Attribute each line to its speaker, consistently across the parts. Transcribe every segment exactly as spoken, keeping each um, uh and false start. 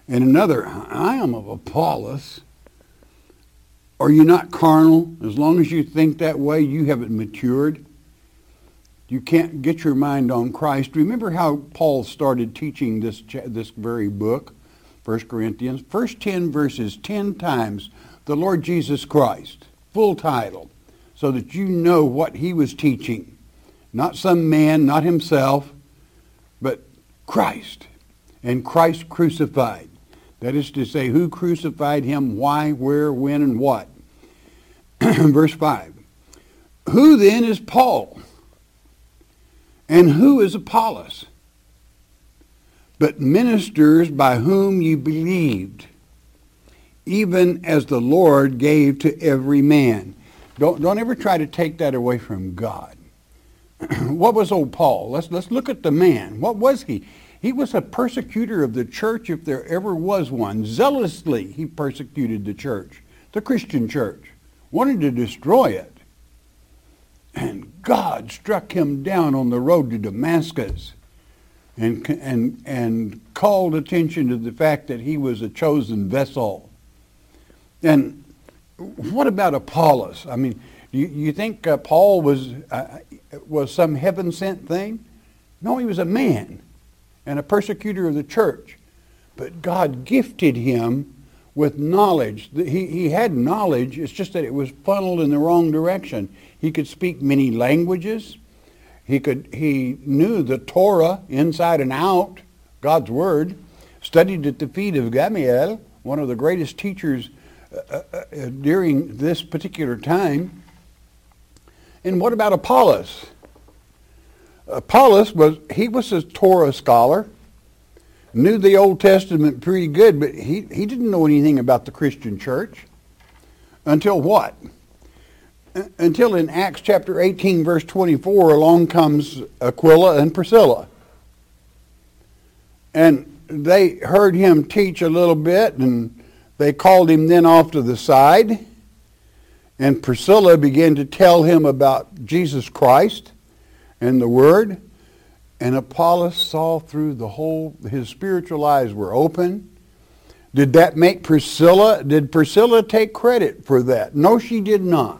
Speaker 1: And another, I am of Apollos. Are you not carnal? As long as you think that way, you haven't matured. You can't get your mind on Christ. Remember how Paul started teaching this this very book, First Corinthians? First ten verses, ten times, the Lord Jesus Christ, full title, so that you know what he was teaching. Not some man, not himself, but Christ, and Christ crucified. That is to say, who crucified him, why, where, when, and what. Verse five. Who then is Paul? And who is Apollos? But ministers by whom you believed, even as the Lord gave to every man. Don't, don't ever try to take that away from God. What was old Paul? Let's, let's look at the man. What was he? He was a persecutor of the church if there ever was one. Zealously he persecuted the church, the Christian church, wanted to destroy it. And God struck him down on the road to Damascus and, and, and called attention to the fact that he was a chosen vessel. And what about Apollos? I mean, you, you think uh, Paul was, uh, was some heaven-sent thing? No, he was a man and a persecutor of the church. But God gifted him with knowledge. He, he had knowledge, it's just that it was funneled in the wrong direction. He could speak many languages. He could. He knew the Torah inside and out, God's Word. Studied at the feet of Gamaliel, one of the greatest teachers uh, uh, during this particular time. And what about Apollos? Apollos was, he was a Torah scholar, knew the Old Testament pretty good, but he, he didn't know anything about the Christian church. Until what? Until in Acts chapter eighteen, verse twenty-four, along comes Aquila and Priscilla. And they heard him teach a little bit, and they called him then off to the side. And Priscilla began to tell him about Jesus Christ and the Word. And Apollos saw through the whole, his spiritual eyes were open. Did that make Priscilla, did Priscilla take credit for that? No, she did not.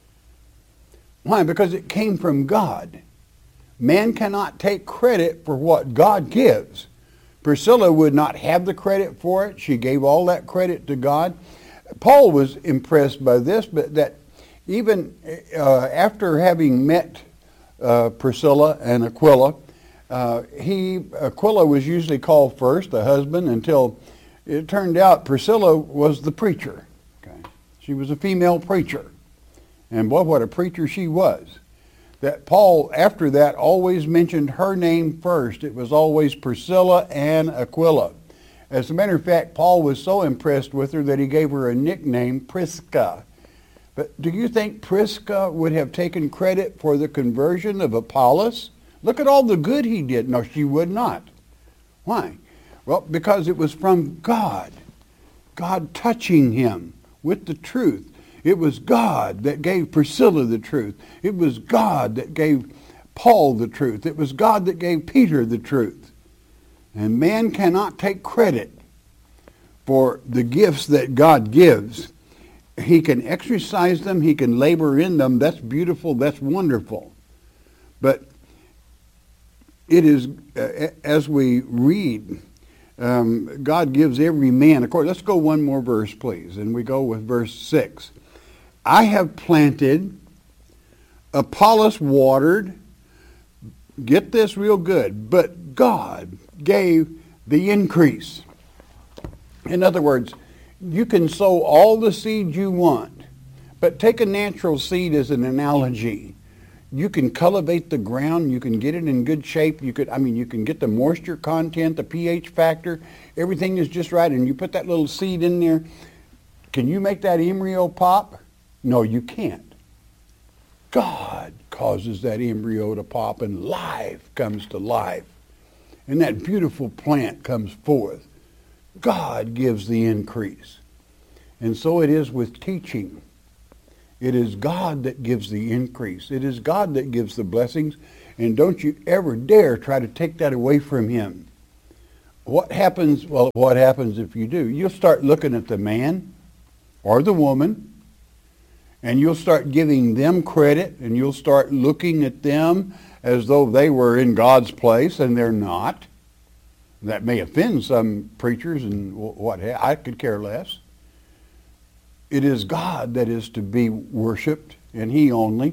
Speaker 1: Why? Because it came from God. Man cannot take credit for what God gives. Priscilla would not have the credit for it. She gave all that credit to God. Paul was impressed by this, but that even uh, after having met uh, Priscilla and Aquila, uh, he Aquila was usually called first, the husband, until it turned out Priscilla was the preacher. Okay, she was a female preacher. And boy, what a preacher she was. That Paul, after that, always mentioned her name first. It was always Priscilla and Aquila. As a matter of fact, Paul was so impressed with her that he gave her a nickname, Prisca. But do you think Prisca would have taken credit for the conversion of Apollos? Look at all the good he did. No, she would not. Why? Well, because it was from God. God touching him with the truth. It was God that gave Priscilla the truth. It was God that gave Paul the truth. It was God that gave Peter the truth. And man cannot take credit for the gifts that God gives. He can exercise them. He can labor in them. That's beautiful. That's wonderful. But it is, uh, as we read, um, God gives every man, of course, let's go one more verse, please. And we go with verse six. I have planted, Apollos watered, get this real good, but God gave the increase. In other words, you can sow all the seed you want, but take a natural seed as an analogy. You can cultivate the ground, you can get it in good shape, you could, I mean, you can get the moisture content, the pH factor, everything is just right, and you put that little seed in there. Can you make that embryo pop? No, you can't. God causes that embryo to pop and life comes to life. And that beautiful plant comes forth. God gives the increase. And so it is with teaching. It is God that gives the increase. It is God that gives the blessings. And don't you ever dare try to take that away from him. what happens, well, what happens if you do? You'll start looking at the man or the woman, and you'll start giving them credit, and you'll start looking at them as though they were in God's place, and they're not. That may offend some preachers and what have I could care less. It is God that is to be worshipped, and He only.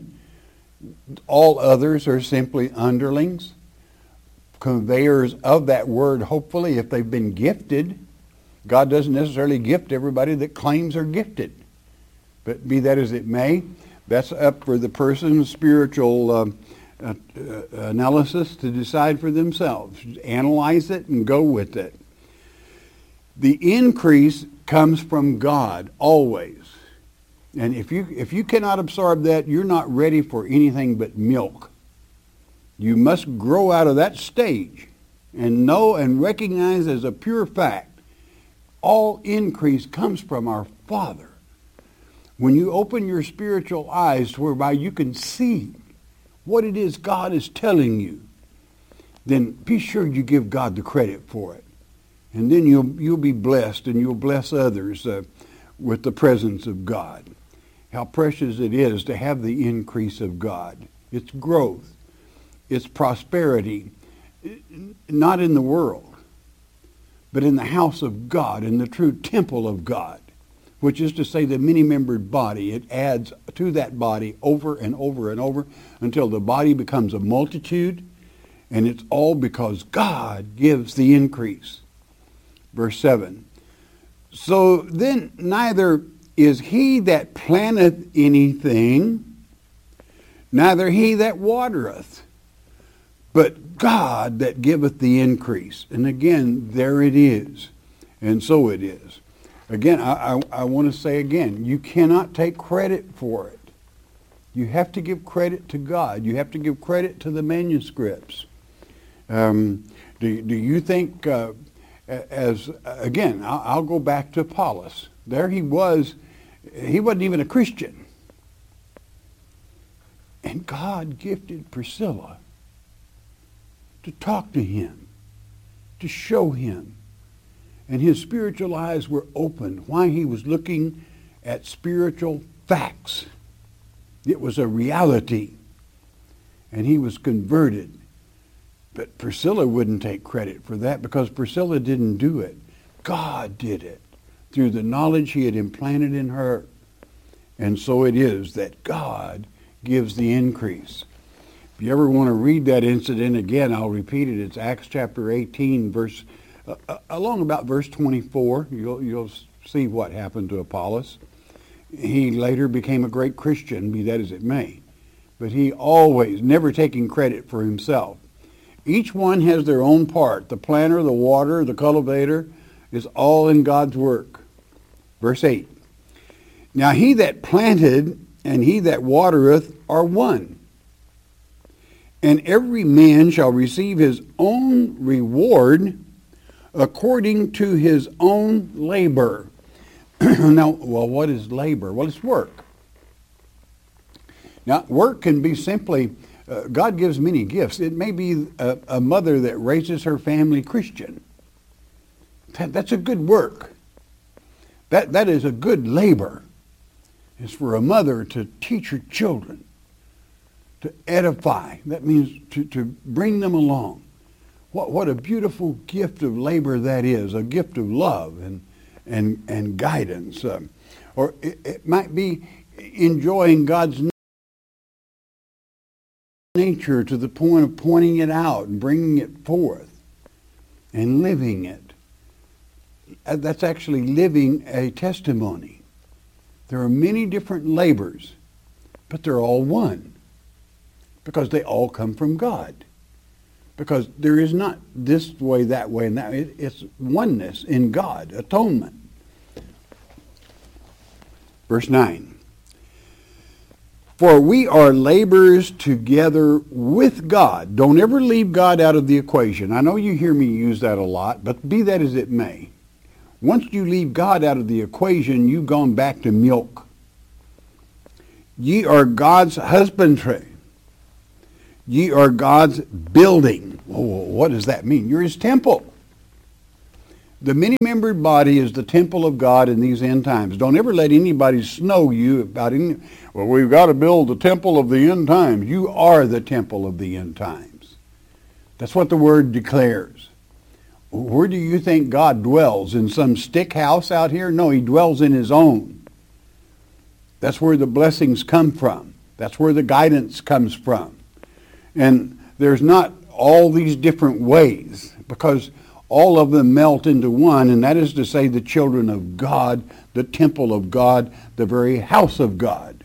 Speaker 1: All others are simply underlings, conveyors of that word, hopefully, if they've been gifted. God doesn't necessarily gift everybody that claims they're gifted. But be that as it may, that's up for the person's spiritual uh, uh, analysis to decide for themselves. Analyze it and go with it. The increase comes from God, always. And if you if you cannot absorb that, you're not ready for anything but milk. You must grow out of that stage and know and recognize as a pure fact, all increase comes from our Father. When you open your spiritual eyes whereby you can see what it is God is telling you, then be sure you give God the credit for it. And then you'll you'll be blessed, and you'll bless others uh, with the presence of God. How precious it is to have the increase of God. It's growth. It's prosperity. Not in the world, but in the house of God, in the true temple of God, which is to say the many-membered body. It adds to that body over and over and over until the body becomes a multitude, and it's all because God gives the increase. Verse seven. So then neither is he that planteth anything, neither he that watereth, but God that giveth the increase. And again, there it is. And so it is. Again, I, I, I want to say again, you cannot take credit for it. You have to give credit to God. You have to give credit to the manuscripts. Um, do, do you think, uh, as again, I'll, I'll go back to Apollos. There he was. He wasn't even a Christian. And God gifted Priscilla to talk to him, to show him. And his spiritual eyes were opened while he was looking at spiritual facts. It was a reality. And he was converted. But Priscilla wouldn't take credit for that because Priscilla didn't do it. God did it through the knowledge he had implanted in her. And so it is that God gives the increase. If you ever want to read that incident again, I'll repeat it. It's Acts chapter eighteen, verse uh, along about verse twenty-four. You'll, you'll see what happened to Apollos. He later became a great Christian, be that as it may. But he always, never taking credit for himself. Each one has their own part. The planter, the water, the cultivator is all in God's work. Verse eight. Now he that planted and he that watereth are one. And every man shall receive his own reward according to his own labor. Now, well, what is labor? Well, it's work. Now, work can be simply, uh, God gives many gifts. It may be a, a mother that raises her family Christian. That, that's a good work. That, that is a good labor. It's for a mother to teach her children, to edify. That means to, to bring them along. What, what a beautiful gift of labor that is, a gift of love and, and, and guidance. Um, or it, it might be enjoying God's nature to the point of pointing it out and bringing it forth and living it. That's actually living a testimony. There are many different labors, but they're all one because they all come from God. Because there is not this way, that way, and that way. It's oneness in God, atonement. Verse nine. For we are laborers together with God. Don't ever leave God out of the equation. I know you hear me use that a lot, but be that as it may. Once you leave God out of the equation, you've gone back to milk. Ye are God's husbandry. Ye are God's building. Oh, what does that mean? You're his temple. The many-membered body is the temple of God in these end times. Don't ever let anybody snow you about any, well, we've got to build the temple of the end times. You are the temple of the end times. That's what the word declares. Where do you think God dwells? In some stick house out here? No, he dwells in his own. That's where the blessings come from. That's where the guidance comes from. And there's not all these different ways, because all of them melt into one, and that is to say the children of God, the temple of God, the very house of God.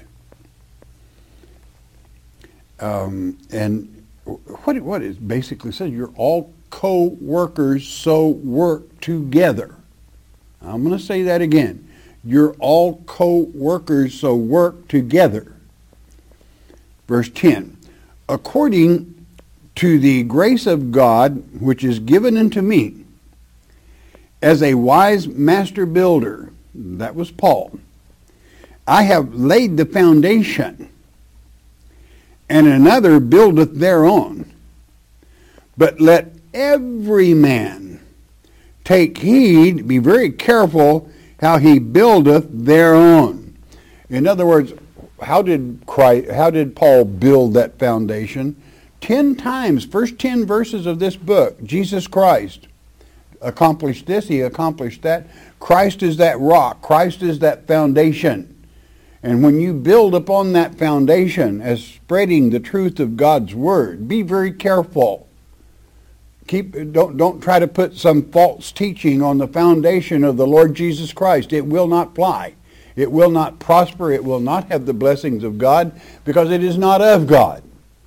Speaker 1: Um, and what it, what it basically says, you're all co-workers, so work together. I'm going to say that again. You're all co-workers, so work together. Verse ten, according to the grace of God, which is given unto me, as a wise master builder, that was Paul, I have laid the foundation, and another buildeth thereon. But let every man take heed, be very careful how he buildeth thereon. In other words, how did Christ, how did Paul build that foundation? Ten times, first ten verses of this book, Jesus Christ accomplished this, he accomplished that. Christ is that rock. Christ is that foundation. And when you build upon that foundation as spreading the truth of God's word, be very careful. Keep, don't, don't try to put some false teaching on the foundation of the Lord Jesus Christ. It will not fly. It will not prosper. It will not have the blessings of God, because it is not of God.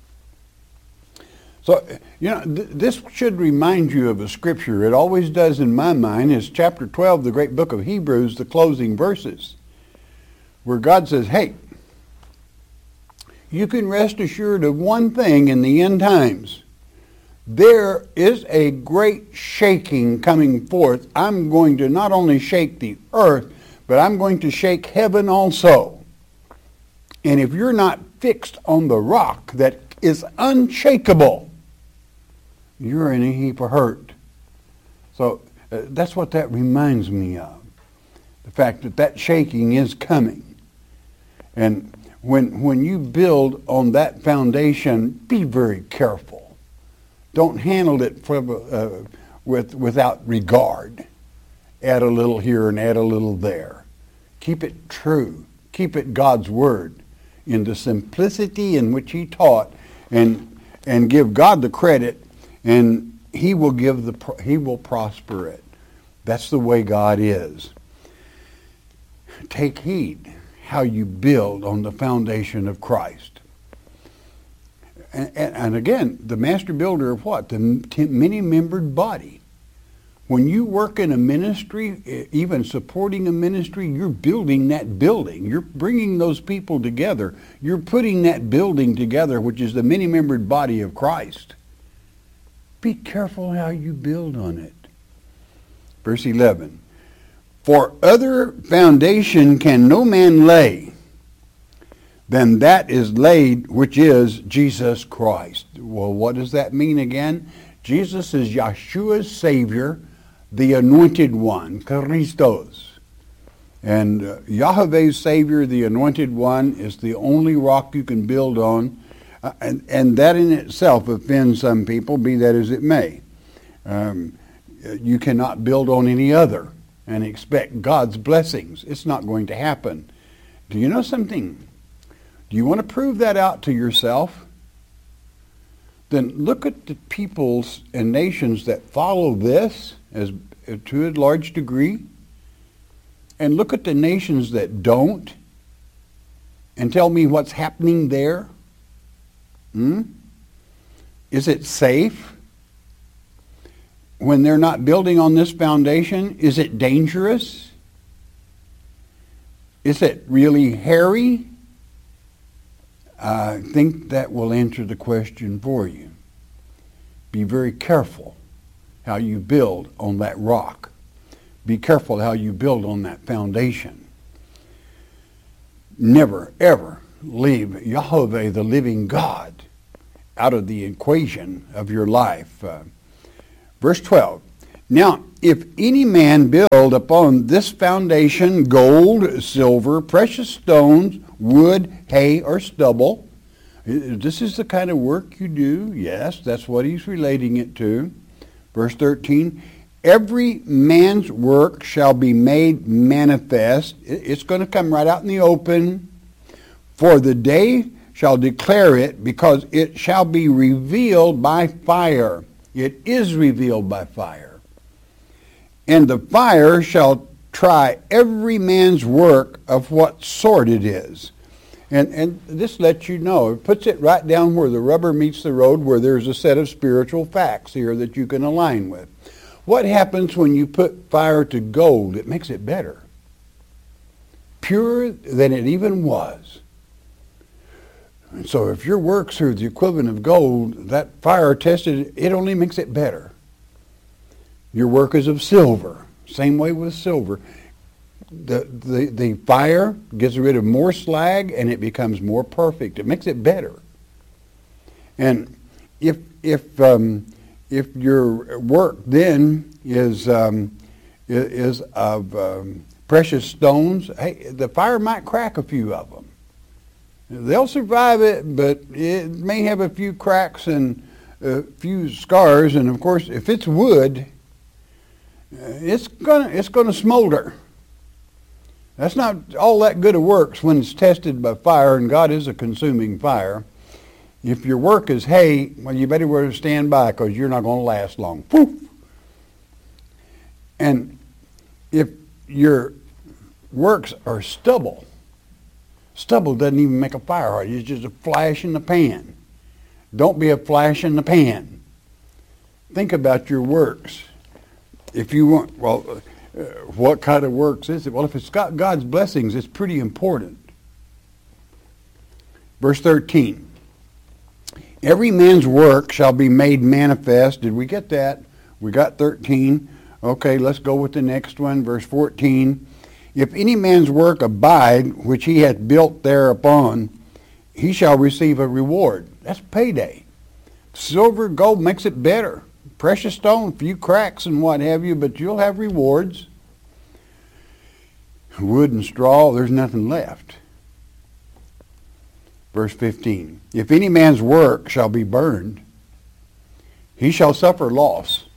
Speaker 1: So, you know, th- this should remind you of a scripture. It always does in my mind. Is chapter twelve, the great book of Hebrews, the closing verses, where God says, hey, you can rest assured of one thing in the end times. There is a great shaking coming forth. I'm going to not only shake the earth, but I'm going to shake heaven also. And if you're not fixed on the rock that is unshakable, you're in a heap of hurt. So uh, that's what that reminds me of. The fact that that shaking is coming. And when when you build on that foundation, be very careful. Don't handle it for, uh, with without regard. Add a little here and add a little there. Keep it true. Keep it God's word in the simplicity in which he taught, and and give God the credit, and he will give the he will prosper it. That's the way God is. Take heed how you build on the foundation of Christ. And, and, and again, the master builder of what? The many-membered body. When you work in a ministry, even supporting a ministry, you're building that building. You're bringing those people together. You're putting that building together, which is the many-membered body of Christ. Be careful how you build on it. Verse eleven. For other foundation can no man lay than that is laid, which is Jesus Christ. Well, what does that mean again? Jesus is Yeshua's Savior, the Anointed One, Christos. And uh, Yahweh's Savior, the Anointed One, is the only rock you can build on. Uh, and, and that in itself offends some people, be that as it may. Um, you cannot build on any other and expect God's blessings. It's not going to happen. Do you know something? Do you want to prove that out to yourself? Then look at the peoples and nations that follow this as to a large degree, and look at the nations that don't, and tell me what's happening there. Hmm? Is it safe? When they're not building on this foundation, is it dangerous? Is it really hairy? I think that will answer the question for you. Be very careful how you build on that rock. Be careful how you build on that foundation. Never, ever leave Yahweh, the living God, out of the equation of your life. Uh, Verse twelve, now if any man build upon this foundation gold, silver, precious stones, wood, hay, or stubble. This is the kind of work you do. Yes, that's what he's relating it to. Verse thirteen, every man's work shall be made manifest. It's going to come right out in the open. For the day shall declare it, because it shall be revealed by fire. It is revealed by fire. And the fire shall try every man's work of what sort it is. And and this lets you know, it puts it right down where the rubber meets the road, where there's a set of spiritual facts here that you can align with. What happens when you put fire to gold? It makes it better. Purer than it even was. And so if your works are the equivalent of gold, that fire tested, it only makes it better. Your work is of silver. Same way with silver. The, the, the fire gets rid of more slag and it becomes more perfect. It makes it better. And if if um, if your work then is um, is of um, precious stones, hey, the fire might crack a few of them. They'll survive it, but it may have a few cracks and a few scars. And of course, if it's wood, it's gonna it's gonna smolder. That's not all that good of works when it's tested by fire, and God is a consuming fire. If your work is hay, well, you better wear stand by, because you're not going to last long. Poof. And if your works are stubble, stubble doesn't even make a fire hard. It's just a flash in the pan. Don't be a flash in the pan. Think about your works. If you want, well, uh, what kind of works is it? Well, if it's got God's blessings, it's pretty important. Verse thirteen. Every man's work shall be made manifest. Did we get that? We got thirteen. Okay, let's go with the next one. Verse fourteen. If any man's work abide, which he hath built thereupon, he shall receive a reward. That's payday. Silver, gold makes it better. Precious stone, a few cracks and what have you, but you'll have rewards. Wood and straw, there's nothing left. Verse fifteen. If any man's work shall be burned, he shall suffer loss,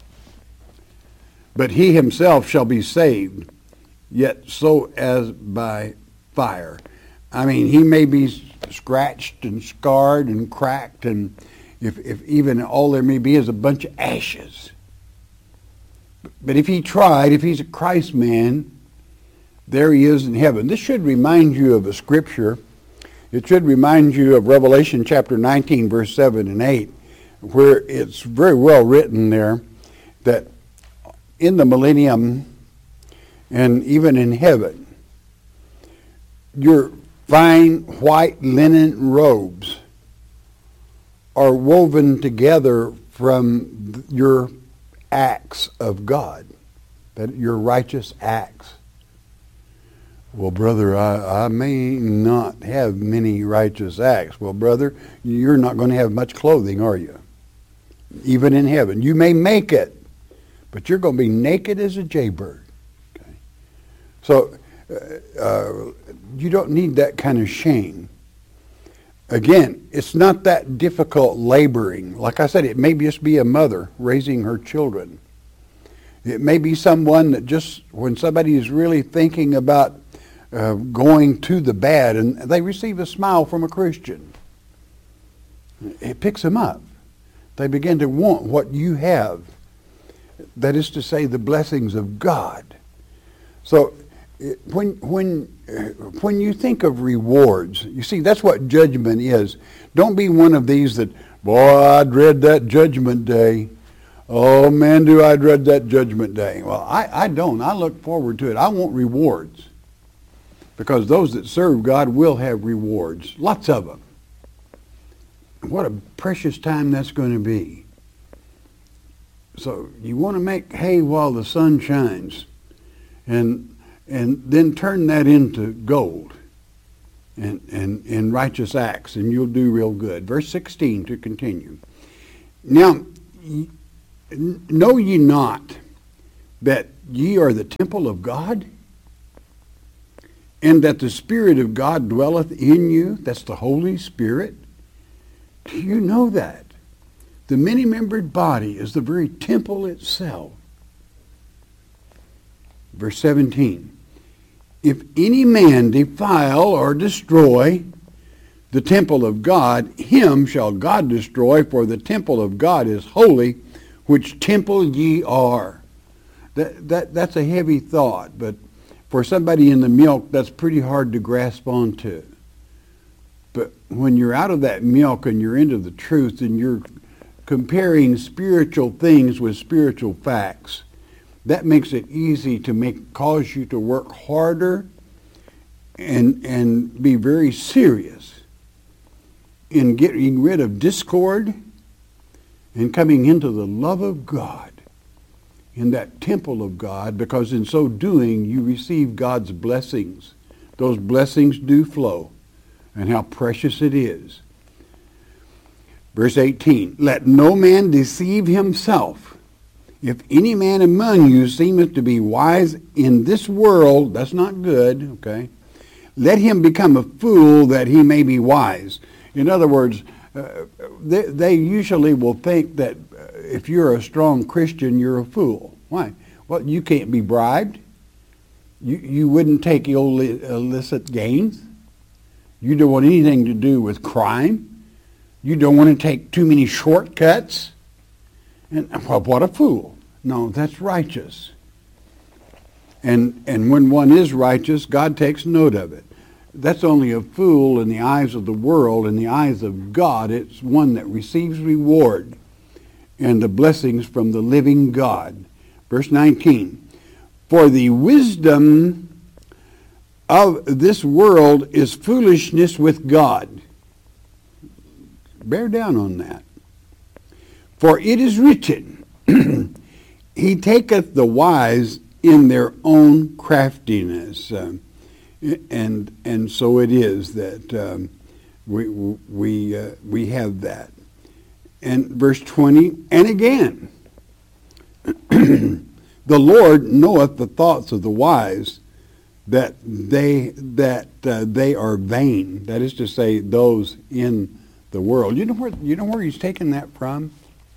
Speaker 1: but he himself shall be saved, yet so as by fire. I mean, he may be scratched and scarred and cracked, and if, if even all there may be is a bunch of ashes. But if he tried, if he's a Christ man, there he is in heaven. This should remind you of a scripture. It should remind you of Revelation chapter nineteen, verse seven and eight, where it's very well written there that in the millennium and even in heaven, your fine white linen robes are woven together from your acts of God, that your righteous acts. Well, brother, I, I may not have many righteous acts. Well, brother, you're not going to have much clothing, are you? Even in heaven. You may make it, but you're going to be naked as a jaybird. Okay? So uh, uh, you don't need that kind of shame. Again, it's not that difficult laboring. Like I said, it may just be a mother raising her children. It may be someone that just, when somebody is really thinking about uh, going to the bad and they receive a smile from a Christian, it picks them up. They begin to want what you have. That is to say, the blessings of God. So when when when you think of rewards, you see, that's what judgment is. Don't be one of these that, boy, I dread that judgment day. Oh, man, do I dread that judgment day. Well, I, I don't. I look forward to it. I want rewards. Because those that serve God will have rewards. Lots of them. What a precious time that's going to be. So you want to make hay while the sun shines. And and then turn that into gold and, and, and righteous acts, and you'll do real good. Verse sixteen to continue. Now, know ye not that ye are the temple of God, and that the Spirit of God dwelleth in you? That's the Holy Spirit. Do you know that? The many-membered body is the very temple itself. Verse seventeen. If any man defile or destroy the temple of God, him shall God destroy, for the temple of God is holy, which temple ye are. That, that, that's a heavy thought, but for somebody in the milk, that's pretty hard to grasp onto. But when you're out of that milk and you're into the truth and you're comparing spiritual things with spiritual facts, that makes it easy to make cause you to work harder and and be very serious in getting rid of discord and coming into the love of God in that temple of God, because in so doing you receive God's blessings. Those blessings do flow, and how precious it is. Verse eighteen, let no man deceive himself. If any man among you seemeth to be wise in this world, that's not good, okay? Let him become a fool that he may be wise. In other words, uh, they, they usually will think that uh, if you're a strong Christian, you're a fool. Why? Well, you can't be bribed. You, you wouldn't take illi- illicit gains. You don't want anything to do with crime. You don't want to take too many shortcuts. And well, what a fool. No, that's righteous. And and when one is righteous, God takes note of it. That's only a fool in the eyes of the world. In the eyes of God, it's one that receives reward and the blessings from the living God. Verse nineteen, for the wisdom of this world is foolishness with God. Bear down on that. For it is written, he taketh the wise in their own craftiness. Um, and and so it is that um, we we uh, we have that. And verse twenty, and again, the Lord knoweth the thoughts of the wise, that they that uh, they are vain. That is to say, those in the world. You know where you know where he's taken that from?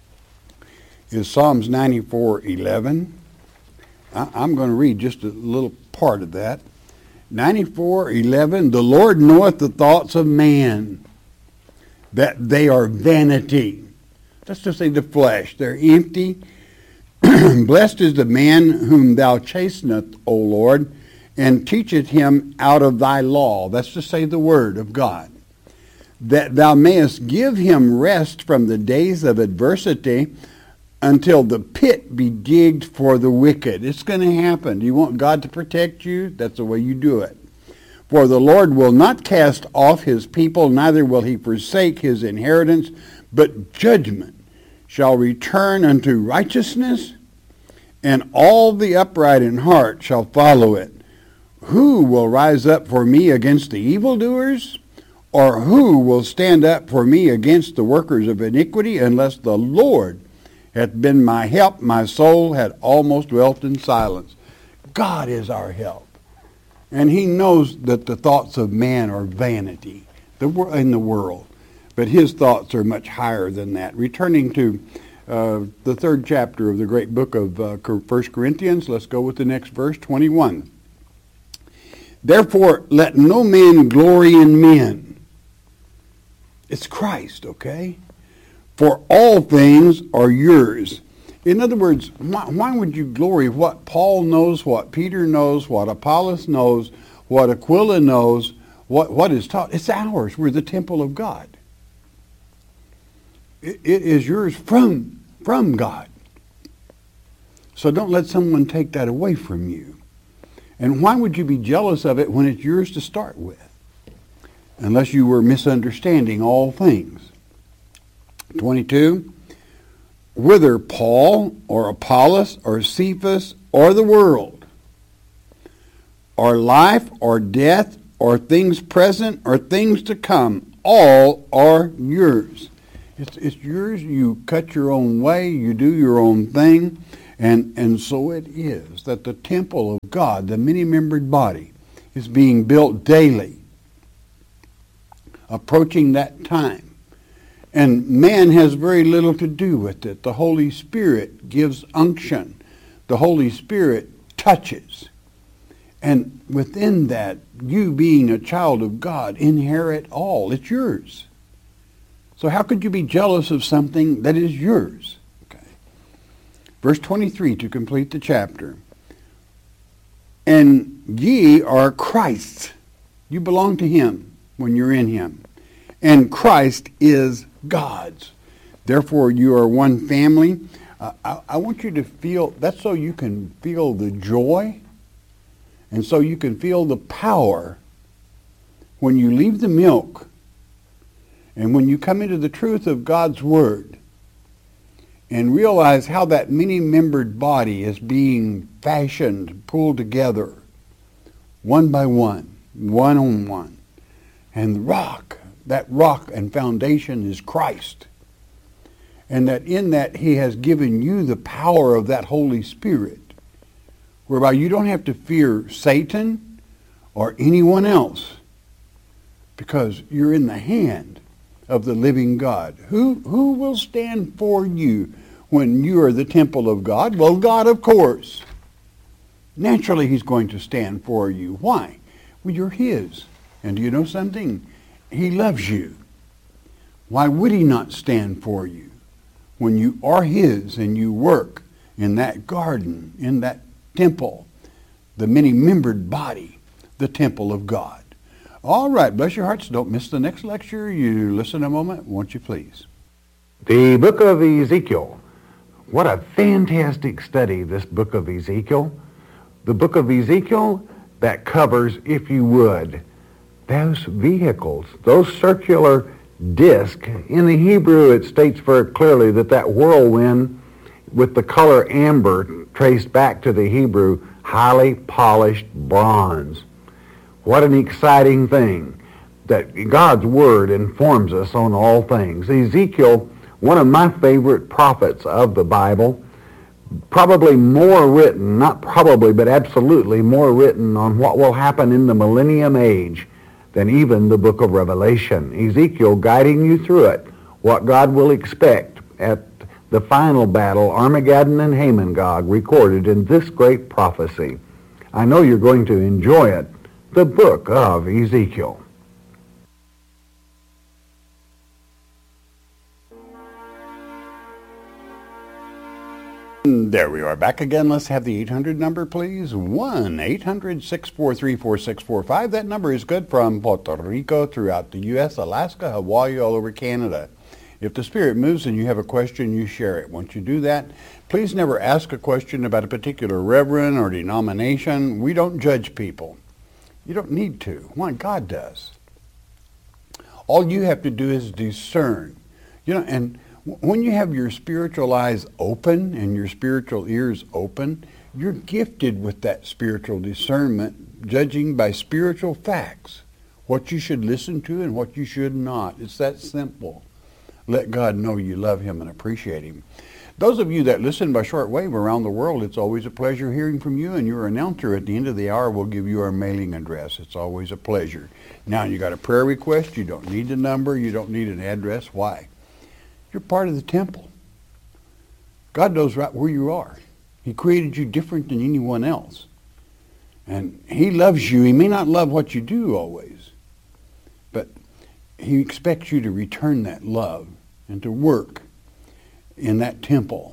Speaker 1: Is Psalms ninety-four eleven. I'm going to read just a little part of that. ninety-four eleven, the Lord knoweth the thoughts of man, that they are vanity. That's to say the flesh. They're empty. Blessed is the man whom thou chastenest, O Lord, and teacheth him out of thy law. That's to say the word of God. That thou mayest give him rest from the days of adversity, until the pit be digged for the wicked. It's going to happen. Do you want God to protect you? That's the way you do it. For the Lord will not cast off his people, neither will he forsake his inheritance, but judgment shall return unto righteousness, and all the upright in heart shall follow it. Who will rise up for me against the evildoers? Or who will stand up for me against the workers of iniquity? Unless the Lord hath been my help, my soul had almost dwelt in silence. God is our help. And he knows that the thoughts of man are vanity in the world. But his thoughts are much higher than that. Returning to uh, the third chapter of the great book of uh, First Corinthians, let's go with the next verse, twenty-one. Therefore, let no man glory in men. It's Christ, okay? For all things are yours. In other words, why, why would you glory what Paul knows, what Peter knows, what Apollos knows, what Aquila knows, what, what is taught? It's ours. We're the temple of God. It, it is yours from, from God. So don't let someone take that away from you. And why would you be jealous of it when it's yours to start with? Unless you were misunderstanding all things. twenty-two, whether Paul or Apollos or Cephas or the world, or life or death or things present or things to come, all are yours. It's, it's yours. You cut your own way. You do your own thing. And, and so it is that the temple of God, the many-membered body, is being built daily, approaching that time. And man has very little to do with it. The Holy Spirit gives unction. The Holy Spirit touches. And within that, you being a child of God, inherit all. It's yours. So how could you be jealous of something that is yours? Okay. Verse twenty-three to complete the chapter. And ye are Christ's. You belong to him when you're in him. And Christ is God's. Therefore, you are one family. Uh, I, I want you to feel, that's so you can feel the joy and so you can feel the power when you leave the milk and when you come into the truth of God's Word and realize how that many-membered body is being fashioned, pulled together, one by one, one on one. And the rock, that rock and foundation is Christ. And that in that he has given you the power of that Holy Spirit, whereby you don't have to fear Satan or anyone else, because you're in the hand of the living God. Who, who will stand for you when you are the temple of God? Well, God, of course. Naturally, he's going to stand for you. Why? Well, you're his. And do you know something? He loves you. Why would he not stand for you when you are his and you work in that garden, in that temple, the many-membered body, the temple of God? All right, bless your hearts. Don't miss the next lecture. You listen a moment, won't you please?
Speaker 2: The book of Ezekiel. What a fantastic study, this book of Ezekiel. The book of Ezekiel that covers, if you would, those vehicles, those circular discs. In the Hebrew, it states very clearly that that whirlwind with the color amber traced back to the Hebrew, highly polished bronze. What an exciting thing that God's Word informs us on all things. Ezekiel, one of my favorite prophets of the Bible, probably more written, not probably, but absolutely more written on what will happen in the millennium age than even the book of Revelation. Ezekiel guiding you through it, what God will expect at the final battle, Armageddon and Hamon-Gog, recorded in this great prophecy. I know you're going to enjoy it, the book of Ezekiel.
Speaker 1: There we are, back again. Let's have the eight hundred number, please. one eight hundred six four three four six four five. That number is good from Puerto Rico, throughout the U S, Alaska, Hawaii, all over Canada. If the Spirit moves and you have a question, you share it. Once you do that, please never ask a question about a particular reverend or denomination. We don't judge people. You don't need to. Why? God does. All you have to do is discern. You know, and when you have your spiritual eyes open and your spiritual ears open, you're gifted with that spiritual discernment, judging by spiritual facts, what you should listen to and what you should not. It's that simple. Let God know you love him and appreciate him. Those of you that listen by shortwave around the world, it's always a pleasure hearing from you, and your announcer at the end of the hour will give you our mailing address. It's always a pleasure. Now, you got a prayer request, you don't need a number, you don't need an address. Why? You're part of the temple. God knows right where you are. He created you different than anyone else. And he loves you. He may not love what you do always, but he expects you to return that love and to work in that temple,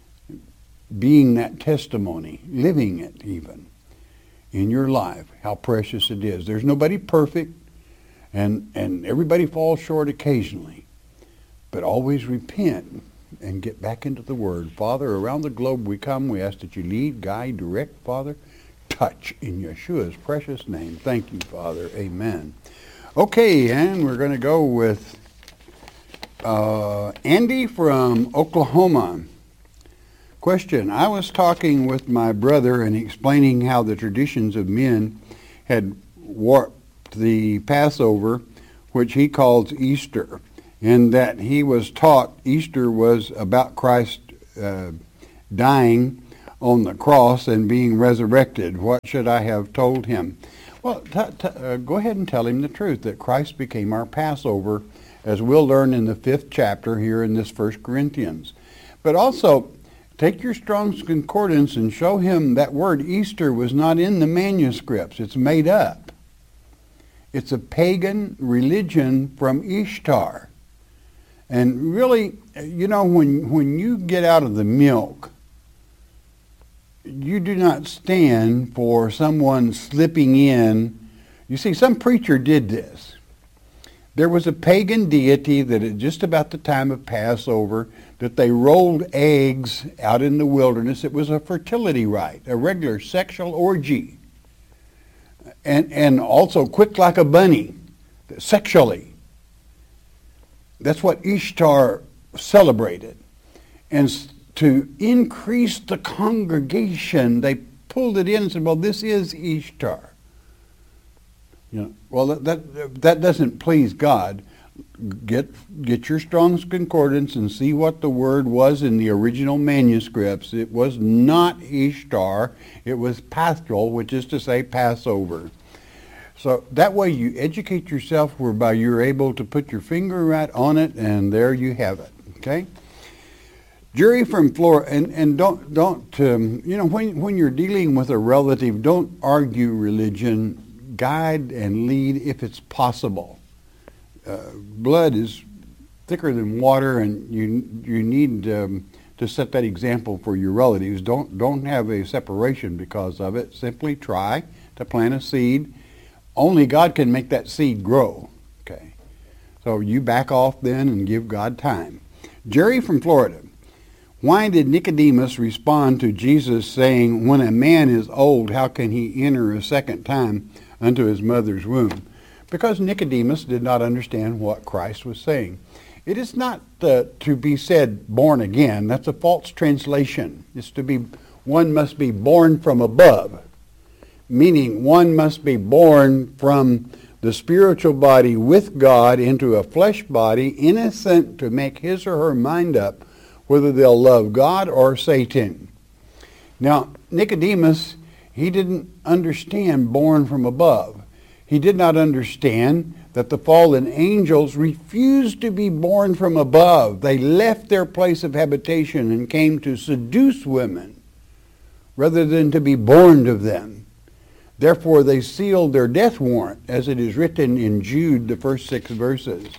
Speaker 1: being that testimony, living it even in your life, how precious it is. There's nobody perfect, and, and everybody falls short occasionally. But always repent and get back into the Word. Father, around the globe we come. We ask that you lead, guide, direct, Father. Touch in Yeshua's precious name. Thank you, Father. Amen. Okay, and we're going to go with uh, Andy from Oklahoma. Question. I was talking with my brother and explaining how the traditions of men had warped the Passover, which he calls Easter, and that he was taught Easter was about Christ uh, dying on the cross and being resurrected. What should I have told him? Well, t- t- uh, go ahead and tell him the truth, that Christ became our Passover, as we'll learn in the fifth chapter here in this First Corinthians. But also, take your Strong's Concordance and show him that word Easter was not in the manuscripts. It's made up. It's a pagan religion from Ishtar. And really, you know, when, when you get out of the milk, you do not stand for someone slipping in. You see, some preacher did this. There was a pagan deity that at just about the time of Passover, that they rolled eggs out in the wilderness. It was a fertility rite, a regular sexual orgy. And, and also quick like a bunny, sexually. That's what Ishtar celebrated. And to increase the congregation, they pulled it in and said, well, this is Ishtar. You know, well, that, that, that doesn't please God. Get, get your Strong's Concordance and see what the word was in the original manuscripts. It was not Ishtar. It was Paschal, which is to say Passover. So that way you educate yourself whereby you're able to put your finger right on it, and there you have it. Okay? Jerry from Florida, and, and don't, don't um, you know, when, when you're dealing with a relative, don't argue religion. Guide and lead if it's possible. Uh, blood is thicker than water, and you you need um, to set that example for your relatives. Don't don't have a separation because of it. Simply try to plant a seed. Only God can make that seed grow. Okay, so you back off then and give God time. Jerry from Florida. Why did Nicodemus respond to Jesus saying, when a man is old, how can he enter a second time unto his mother's womb? Because Nicodemus did not understand what Christ was saying. It is not uh, to be said born again. That's a false translation. It's to be, one must be born from above, meaning one must be born from the spiritual body with God into a flesh body, innocent to make his or her mind up whether they'll love God or Satan. Now, Nicodemus, he didn't understand born from above. He did not understand that the fallen angels refused to be born from above. They left their place of habitation and came to seduce women rather than to be born of them. Therefore, they sealed their death warrant, as it is written in Jude, the first six verses.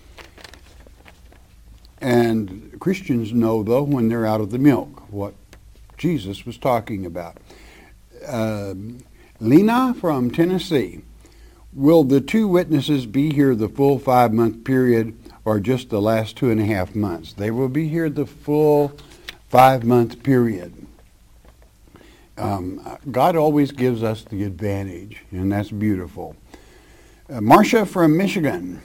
Speaker 1: And Christians know, though, when they're out of the milk, what Jesus was talking about. Uh, Lena from Tennessee. Will the two witnesses be here the full five-month period or just the last two and a half months? They will be here the full five-month period. Um, God always gives us the advantage, and that's beautiful. Uh, Marcia from Michigan.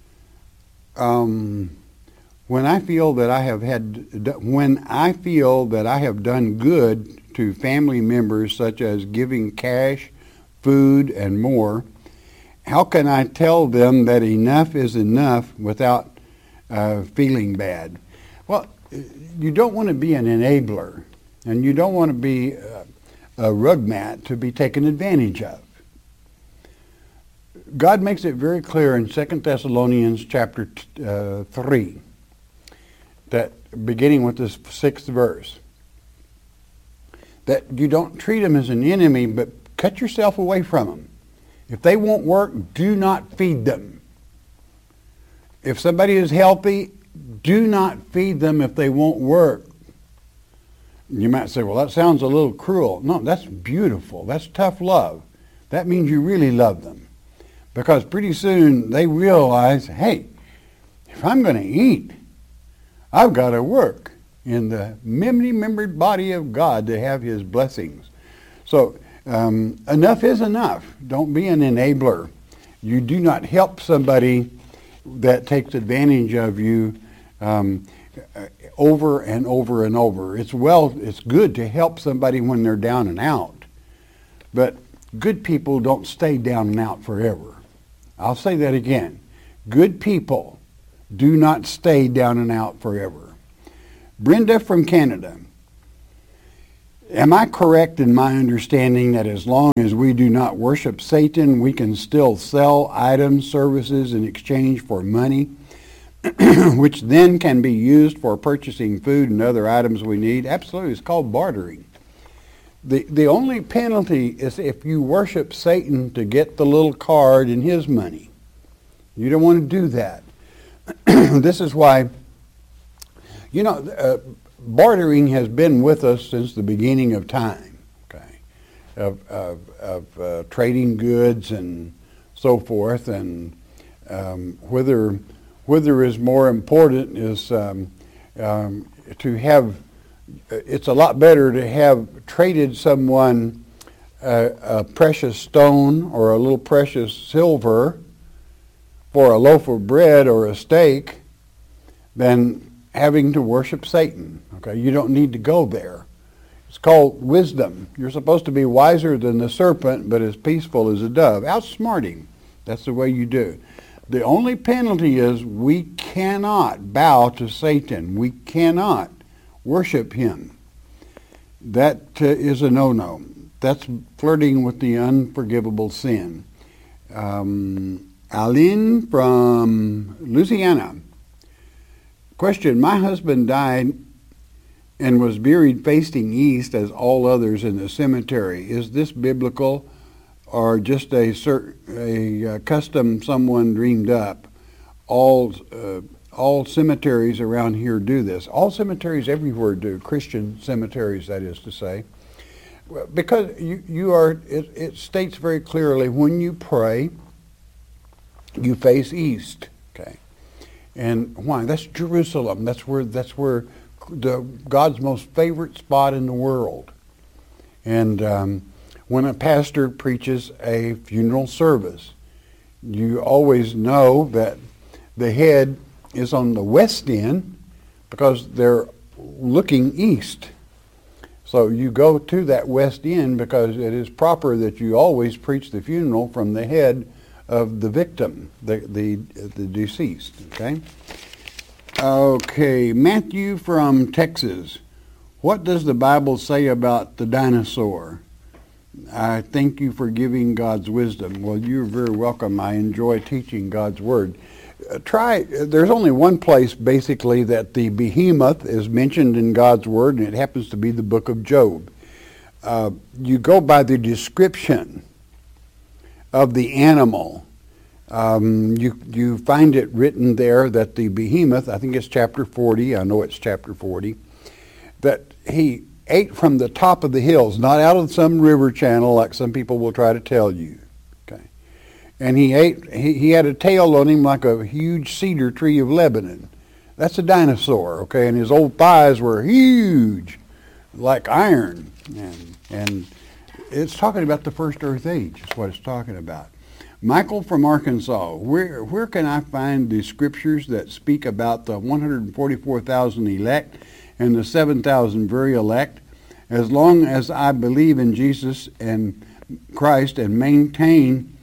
Speaker 1: Um, when I feel that I have had, when I feel that I have done good to family members, such as giving cash, food, and more, how can I tell them that enough is enough without uh, feeling bad? Well, you don't want to be an enabler, and you don't want to be uh, a rug mat to be taken advantage of. God makes it very clear in Second Thessalonians chapter uh, three, that beginning with this sixth verse, that you don't treat them as an enemy, but cut yourself away from them. If they won't work, do not feed them. If somebody is healthy, do not feed them if they won't work. You might say, well, that sounds a little cruel. No, that's beautiful. That's tough love. That means you really love them. Because pretty soon they realize, hey, if I'm going to eat, I've got to work in the many-membered body of God to have his blessings. So um, enough is enough. Don't be an enabler. You do not help somebody that takes advantage of you um, over and over and over. It's well, it's good to help somebody when they're down and out, but good people don't stay down and out forever. I'll say that again. Good people do not stay down and out forever. Brenda from Canada. Am I correct in my understanding that as long as we do not worship Satan, we can still sell items, services in exchange for money, which then can be used for purchasing food and other items we need? Absolutely. It's called bartering. The, the only penalty is if you worship Satan to get the little card and his money. You don't want to do that. This is why, you know, uh, bartering has been with us since the beginning of time, okay, of, of, of uh, trading goods and so forth, and um, whether whether is more important is um, um, to have. It's a lot better to have traded someone a, a precious stone or a little precious silver for a loaf of bread or a steak than having to worship Satan. Okay, you don't need to go there. It's called wisdom. You're supposed to be wiser than the serpent, but as peaceful as a dove. Outsmart him. That's the way you do. The only penalty is we cannot bow to Satan. We cannot worship him. That uh, is a no-no. That's flirting with the unforgivable sin. Um, Aline from Louisiana. Question, my husband died and was buried facing east as all others in the cemetery. Is this biblical or just a, cert, a uh, custom someone dreamed up? All, uh, all cemeteries around here do this. All cemeteries everywhere do, Christian cemeteries, that is to say. Because you, you are, it, it states very clearly, when you pray, you face east. Okay. And why? That's Jerusalem. That's where that's where the God's most favorite spot in the world. And um, when a pastor preaches a funeral service, you always know that the head is on the west end because they're looking east. So you go to that west end because it is proper that you always preach the funeral from the head of the victim, the the the deceased. Okay. Okay, Matthew from Texas. What does the Bible say about the dinosaur? I thank you for giving God's wisdom. Well, you're very welcome. I enjoy teaching God's word. Uh, try. There's only one place basically that the behemoth is mentioned in God's word, and it happens to be the book of Job. Uh, you go by the description of the animal. Um, you you find it written there that the behemoth, I think it's chapter forty, I know it's chapter forty, that he ate from the top of the hills, not out of some river channel like some people will try to tell you. Okay, and he ate. He, he had a tail on him like a huge cedar tree of Lebanon. That's a dinosaur. Okay, and his old thighs were huge, like iron, and and it's talking about the first earth age. Is what it's talking about. Michael from Arkansas, where where can I find the scriptures that speak about the one hundred forty-four thousand elect and the seven thousand very elect? As long as I believe in Jesus and Christ and maintain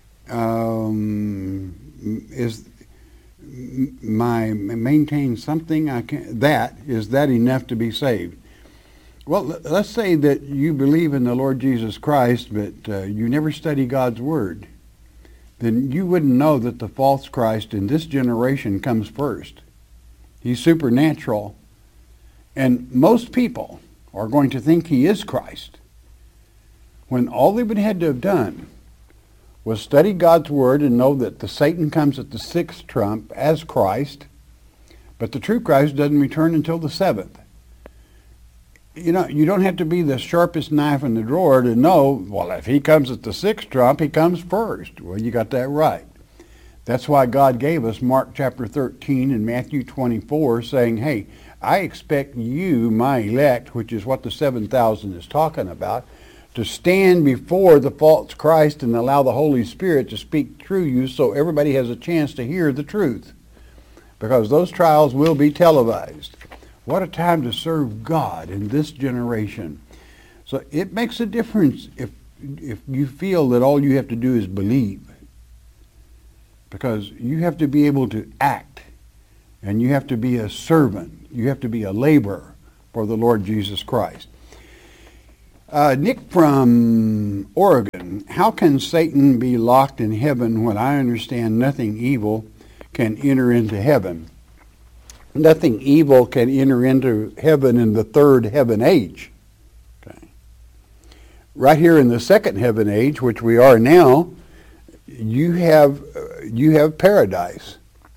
Speaker 1: um, is my maintain something I can that is that enough to be saved? Well, let's say that you believe in the Lord Jesus Christ, but uh, you never study God's word. Then you wouldn't know that the false Christ in this generation comes first. He's supernatural. And most people are going to think he is Christ, when all they would have had to have done was study God's word and know that the Satan comes at the sixth trump as Christ, but the true Christ doesn't return until the seventh. You know, you don't have to be the sharpest knife in the drawer to know, well, if he comes at the sixth trump, he comes first. Well, you got that right. That's why God gave us Mark chapter thirteen and Matthew twenty-four saying, hey, I expect you, my elect, which is what the seven thousand is talking about, to stand before the false Christ and allow the Holy Spirit to speak through you so everybody has a chance to hear the truth. Because those trials will be televised. What a time to serve God in this generation. So it makes a difference if if you feel that all you have to do is believe. Because you have to be able to act, and you have to be a servant. You have to be a laborer for the Lord Jesus Christ. Uh, Nick from Oregon. How can Satan be locked in heaven when I understand nothing evil can enter into heaven? Nothing evil can enter into heaven in the third heaven age. Okay. Right here in the second heaven age, which we are now, you have uh, you have paradise,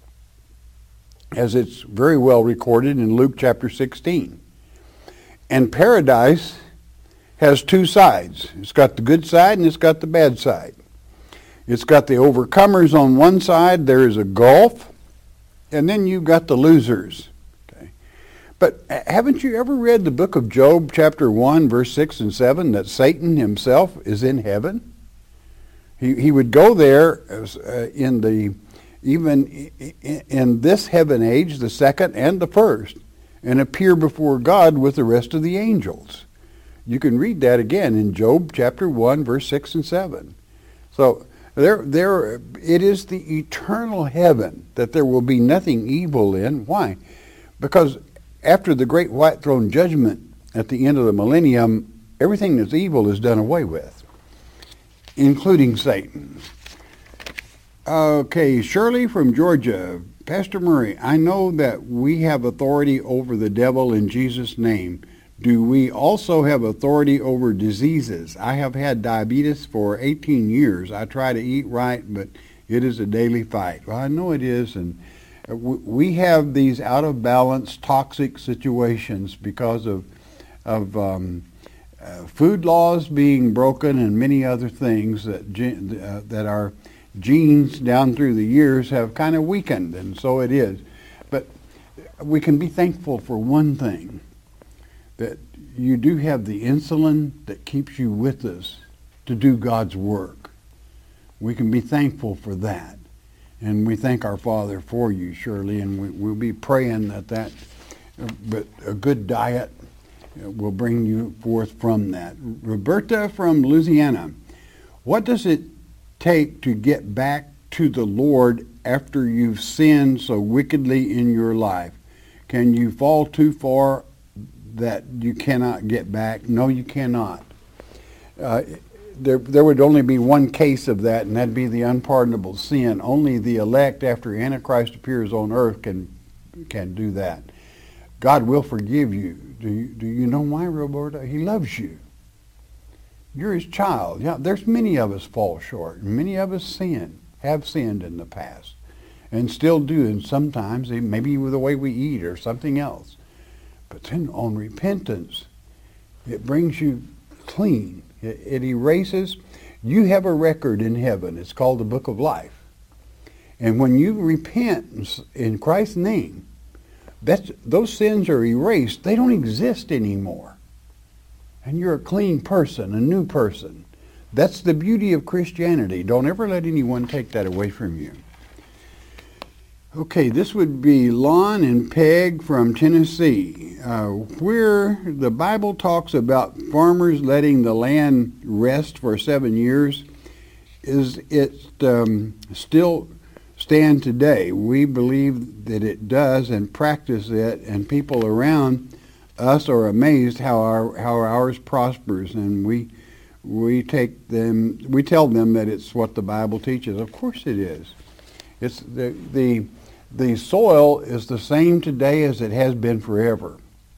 Speaker 1: as it's very well recorded in Luke chapter sixteen. And paradise has two sides. It's got the good side and it's got the bad side. It's got the overcomers on one side. There is a gulf. And then you've got the losers. Okay. But haven't you ever read the book of Job, chapter one, verse six and seven, that Satan himself is in heaven? He he would go there as, uh, in the even in this heaven age, the second and the first, and appear before God with the rest of the angels. You can read that again in Job chapter one, verse six and seven. So there, there, it is the eternal heaven that there will be nothing evil in. Why? Because after the great white throne judgment at the end of the millennium, everything that's evil is done away with, including Satan. Okay, Shirley from Georgia. Pastor Murray, I know that we have authority over the devil in Jesus' name. Do we also have authority over diseases? I have had diabetes for eighteen years. I try to eat right, but it is a daily fight. Well, I know it is, and we have these out-of-balance, toxic situations because of, of um, uh, food laws being broken and many other things that, uh, that our genes down through the years have kind of weakened, and so it is. But we can be thankful for one thing, that you do have the insulin that keeps you with us to do God's work. We can be thankful for that. And we thank our Father for you, Shirley, and we, we'll be praying that that, but a good diet will bring you forth from that. Roberta from Louisiana. What does it take to get back to the Lord after you've sinned so wickedly in your life? Can you fall too far that you cannot get back? No, you cannot. Uh, there, there would only be one case of that, and that'd be the unpardonable sin. Only the elect, after Antichrist appears on earth, can can do that. God will forgive you. Do you, do you know why, Roberta? He loves you. You're his child. Yeah, there's many of us fall short. Many of us sin, have sinned in the past, and still do, and sometimes maybe with the way we eat or something else. But then on repentance, it brings you clean. It, it erases. You have a record in heaven. It's called the Book of Life. And when you repent in Christ's name, that's, those sins are erased. They don't exist anymore. And you're a clean person, a new person. That's the beauty of Christianity. Don't ever let anyone take that away from you. Okay, this would be Lon and Peg from Tennessee, uh, where the Bible talks about farmers letting the land rest for seven years. Is it um, still stand today? We believe that it does and practice it, and people around us are amazed how our how ours prospers, and we we take them we tell them that it's what the Bible teaches. Of course it is. It's the the The soil is the same today as it has been forever.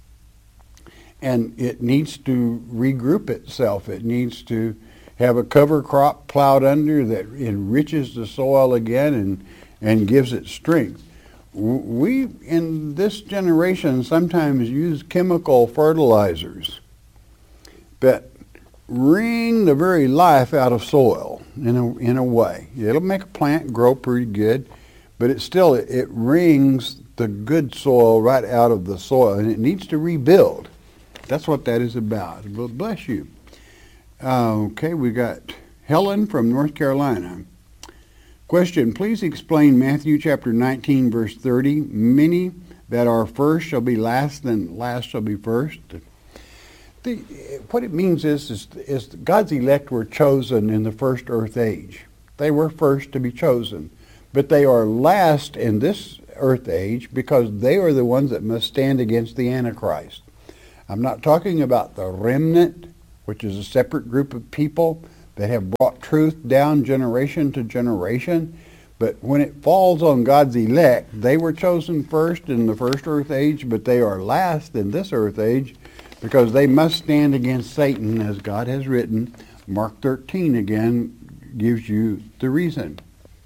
Speaker 1: And it needs to regroup itself. It needs to have a cover crop plowed under that enriches the soil again and, and gives it strength. We, in this generation, sometimes use chemical fertilizers that wring the very life out of soil in a, in a way. It'll make a plant grow pretty good, but it still, it, it wrings the good soil right out of the soil, and it needs to rebuild. That's what that is about. Well, bless you. Uh, okay, we got Helen from North Carolina. Question, please explain Matthew chapter nineteen, verse thirty. Many that are first shall be last, and last shall be first. The, what it means is, is, is God's elect were chosen in the first earth age. They were first to be chosen. But they are last in this earth age because they are the ones that must stand against the Antichrist. I'm not talking about the remnant which is a separate group of people that have brought truth down generation to generation. But when it falls on God's elect, they were chosen first in the first earth age, but they are last in this earth age because they must stand against Satan, as God has written. Mark thirteen again gives you the reason.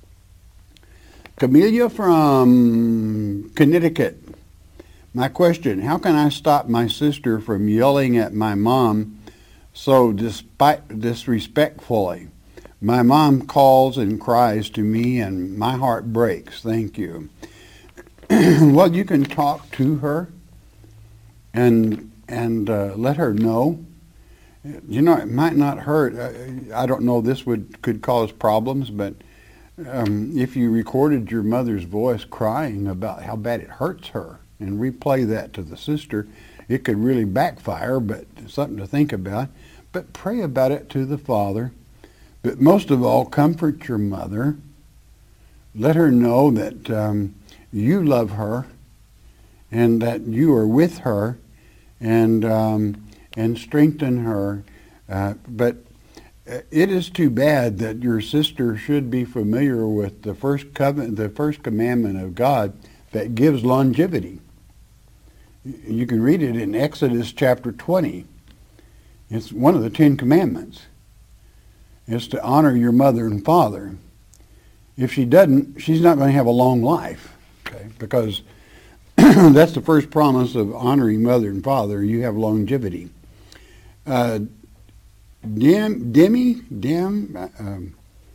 Speaker 1: Camelia from Connecticut. My question, how can I stop my sister from yelling at my mom so despite, disrespectfully? My mom calls and cries to me and my heart breaks. Thank you. Well, you can talk to her and and uh, let her know. You know, it might not hurt. I, I don't know, this would could cause problems, but um, if you recorded your mother's voice crying about how bad it hurts her and replay that to the sister, it could really backfire, but something to think about. But pray about it to the Father. But most of all, comfort your mother. Let her know that um, you love her and that you are with her, and um, and strengthen her. Uh, but it is too bad that your sister should be familiar with the first covenant, the first commandment of God that gives longevity. You can read it in Exodus chapter twenty. It's one of the Ten Commandments. It's to honor your mother and father. If she doesn't, she's not going to have a long life, okay? Because that's the first promise of honoring mother and father. You have longevity. Uh, Dim, Demi, Dim, um,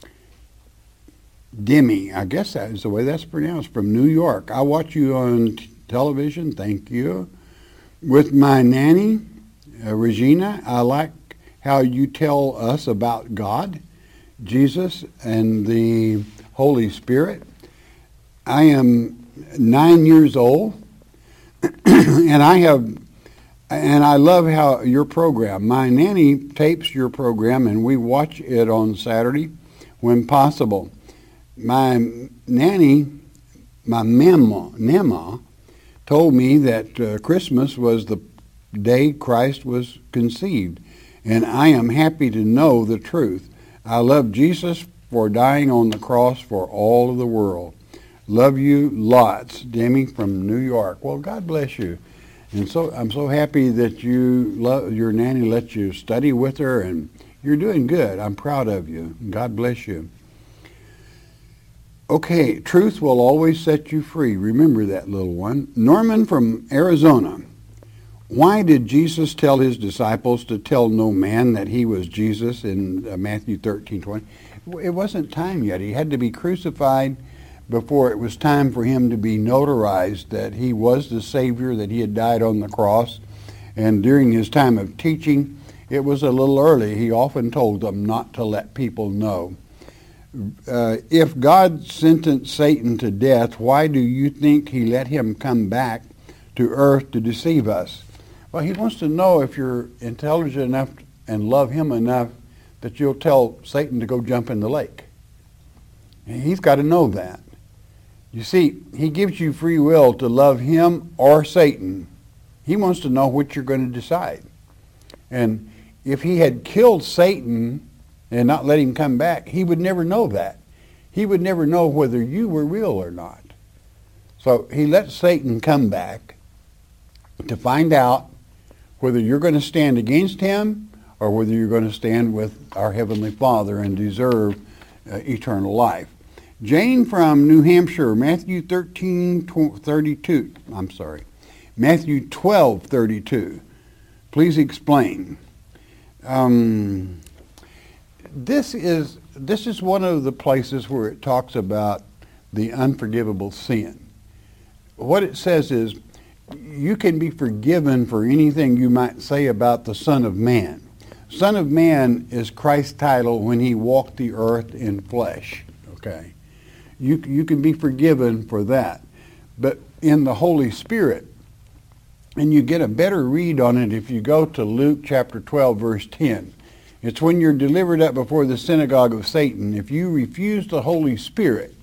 Speaker 1: Demi, I guess that is the way that's pronounced, from New York. I watch you on t- television, thank you. With my nanny, uh, Regina, I like how you tell us about God, Jesus, and the Holy Spirit. I am nine years old, and I have, and I love how your program, my nanny tapes your program, and we watch it on Saturday when possible. My nanny, my mama, Nema, told me that uh, Christmas was the day Christ was conceived, and I am happy to know the truth. I love Jesus for dying on the cross for all of the world. Love you lots, Demi from New York. Well, God bless you. And so I'm so happy that you love, your nanny let you study with her, and you're doing good. I'm proud of you. God bless you. Okay, truth will always set you free. Remember that, little one. Norman from Arizona. Why did Jesus tell his disciples to tell no man that he was Jesus in uh, Matthew thirteen twenty? It wasn't time yet. He had to be crucified before it was time for him to be notarized that he was the Savior, that he had died on the cross. And during his time of teaching, it was a little early. He often told them not to let people know. Uh, if God sentenced Satan to death, why do you think he let him come back to earth to deceive us? Well, he wants to know if you're intelligent enough and love him enough that you'll tell Satan to go jump in the lake. And he's got to know that. You see, he gives you free will to love him or Satan. He wants to know what you're going to decide. And if he had killed Satan and not let him come back, he would never know that. He would never know whether you were real or not. So he let Satan come back to find out whether you're going to stand against him or whether you're going to stand with our Heavenly Father and deserve uh, eternal life. Jane from New Hampshire, Matthew thirteen thirty-two. I'm sorry, Matthew twelve thirty-two. Please explain. Um, this is this is one of the places where it talks about the unforgivable sin. What it says is, you can be forgiven for anything you might say about the Son of Man. Son of Man is Christ's title when he walked the earth in flesh. Okay. You, you can be forgiven for that. But in the Holy Spirit, and you get a better read on it if you go to Luke chapter twelve, verse ten. It's when you're delivered up before the synagogue of Satan. If you refuse the Holy Spirit,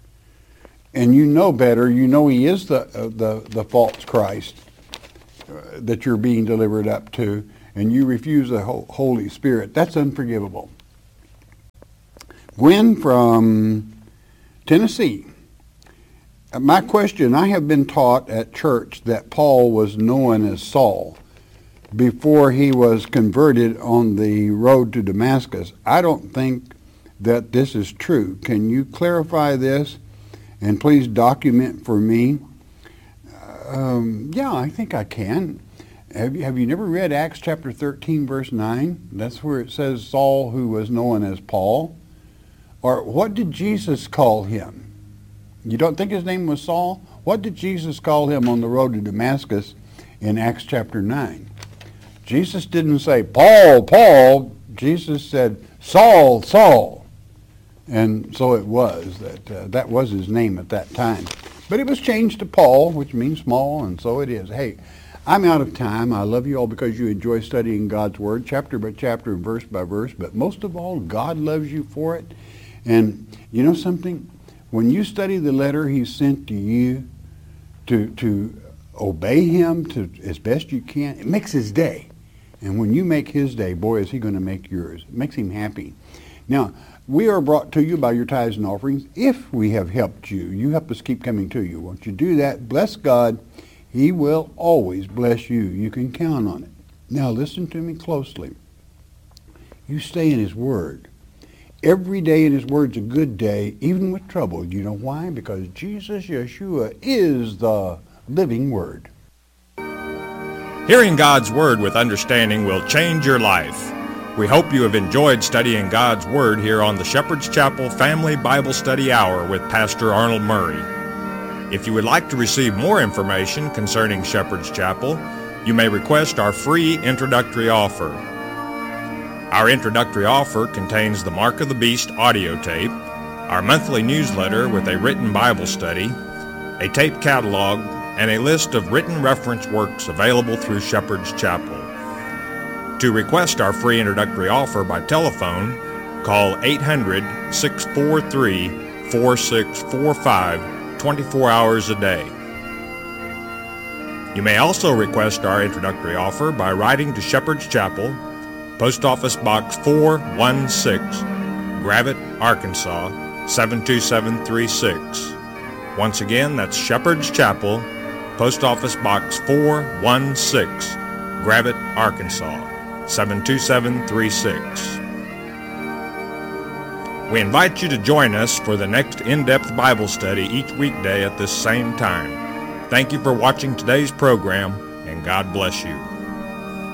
Speaker 1: and you know better, you know he is the uh, the, the false Christ uh, that you're being delivered up to, and you refuse the Holy Spirit. That's unforgivable. Gwen from Tennessee. My question, I have been taught at church that Paul was known as Saul before he was converted on the road to Damascus. I don't think that this is true. Can you clarify this and please document for me? Um, yeah, I think I can. Have you, have you never read Acts chapter thirteen, verse nine? That's where it says Saul, who was known as Paul. Or what did Jesus call him? You don't think his name was Saul? What did Jesus call him on the road to Damascus in Acts chapter nine? Jesus didn't say, Paul, Paul. Jesus said, Saul, Saul. And so it was. That uh, that was his name at that time. But it was changed to Paul, which means small, and so it is. Hey, I'm out of time. I love you all because you enjoy studying God's Word, chapter by chapter and verse by verse. But most of all, God loves you for it. And you know something? When you study the letter he sent to you to to obey him to as best you can, it makes his day. And when you make his day, boy, is he going to make yours. It makes him happy. Now, we are brought to you by your tithes and offerings. If we have helped you, you help us keep coming to you. Once you do that, bless God. He will always bless you. You can count on it. Now, listen to me closely. You stay in his word. Every day in his word's a good day, even with trouble. You know why? Because Jesus, Yeshua, is the living word.
Speaker 3: Hearing God's word with understanding will change your life. We hope you have enjoyed studying God's word here on the Shepherd's Chapel Family Bible Study Hour with Pastor Arnold Murray. If you would like to receive more information concerning Shepherd's Chapel, you may request our free introductory offer. Our introductory offer contains the Mark of the Beast audio tape, our monthly newsletter with a written Bible study, a tape catalog, and a list of written reference works available through Shepherd's Chapel. To request our free introductory offer by telephone, call eight hundred, six four three, four six four five twenty-four hours a day. You may also request our introductory offer by writing to Shepherd's Chapel, Post Office Box four one six, Gravette, Arkansas, seven two seven three six. Once again, that's Shepherd's Chapel, Post Office Box four one six, Gravette, Arkansas, seven two seven three six. We invite you to join us for the next in-depth Bible study each weekday at this same time. Thank you for watching today's program, and God bless you.